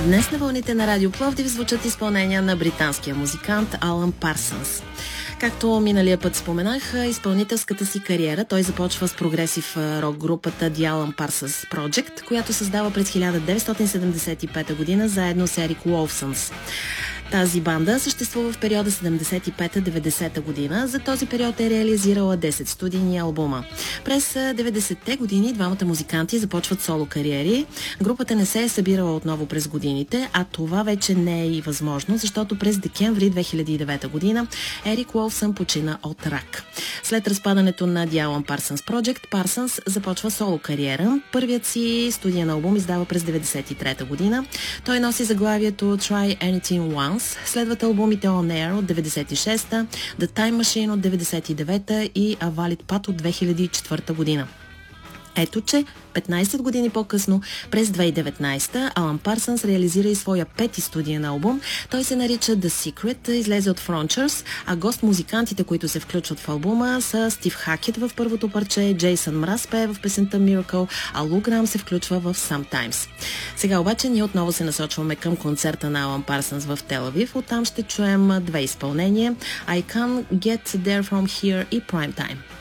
Днес на вълните на Радио Пловдив звучат изпълнения на британския музикант Алън Парсънс. Както миналия път споменах, изпълнителската си кариера той започва с прогресив рок групата The Alan Parsons Project, която създава през 1975 година заедно с Ерик Уолфсънс. Тази банда съществува в периода 75-90 година. За този период е реализирала 10 студийни албума. През 90-те години двамата музиканти започват соло кариери. Групата не се е събирала отново през годините, а това вече не е и възможно, защото през декември 2009 година Ерик Уолфсън почина от рак. След разпадането на The Alan Parsons Project, Парсънс започва соло кариера. Първият си студиен албум издава през 93 година. Той носи заглавието Try Anything Once. Следват албумите On Air от 96-та, The Time Machine от 99-та и A Valid Path от 2004 година. Ето, че 15 години по-късно, през 2019, Алън Парсънс реализира и своя пети студиен албум. Той се нарича The Secret, излезе от Frontiers, а гост-музикантите, които се включват в албума, са Стив Хакет в първото парче, Джейсън Мраз пее в песента Miracle, а Лу Грам се включва в Sometimes. Сега обаче ние отново се насочваме към концерта на Алън Парсънс в Тел Авив. Оттам ще чуем две изпълнения: I Can't Get There From Here и Prime Time.